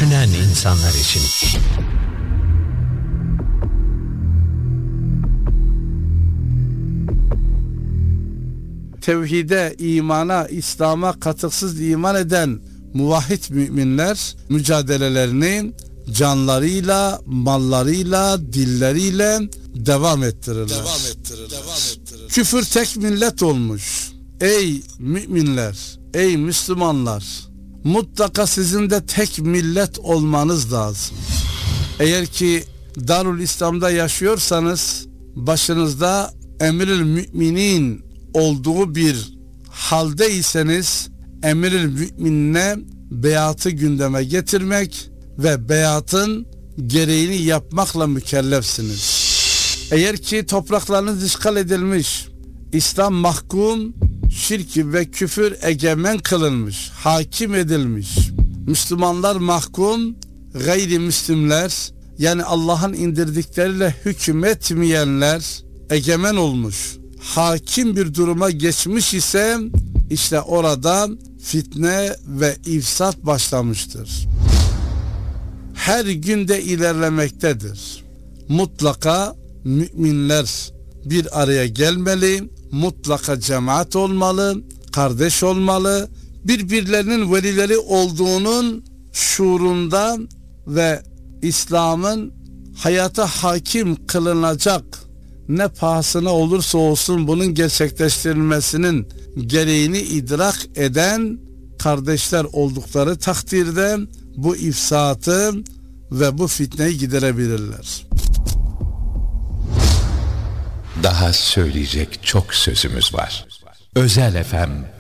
düşünen insanlar için. Tevhide, imana, İslam'a katıksız iman eden muvahhid müminler mücadelelerini canlarıyla, mallarıyla, dilleriyle devam ettirirler. Küfür tek millet olmuş. Ey müminler, ey Müslümanlar, mutlaka sizin de tek millet olmanız lazım. Eğer ki Darül İslam'da yaşıyorsanız, başınızda Emirül Müminin olduğu bir haldeyseniz, Emirül Müminine beyatı gündeme getirmek ve beyatın gereğini yapmakla mükellefsiniz. Eğer ki topraklarınız işgal edilmiş, İslam mahkum, şirk ve küfür egemen kılınmış, hakim edilmiş, Müslümanlar mahkum, gayrimüslimler, yani Allah'ın indirdikleriyle hükmetmeyenler egemen olmuş, hakim bir duruma geçmiş ise, işte orada fitne ve ifsat başlamıştır. Her günde ilerlemektedir. Mutlaka müminler bir araya gelmeli, mutlaka cemaat olmalı, kardeş olmalı, birbirlerinin velileri olduğunun şuurunda ve İslam'ın hayata hakim kılınacak, ne pahasına olursa olsun bunun gerçekleştirilmesinin gereğini idrak eden kardeşler oldukları takdirde bu ifsatı ve bu fitneyi giderebilirler. Daha söyleyecek çok sözümüz var. Özel FM